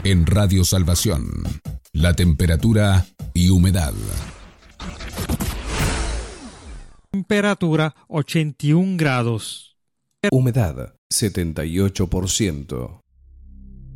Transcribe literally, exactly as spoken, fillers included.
En Radio Salvación, la temperatura y humedad. Temperatura ochenta y un grados. Humedad setenta y ocho por ciento.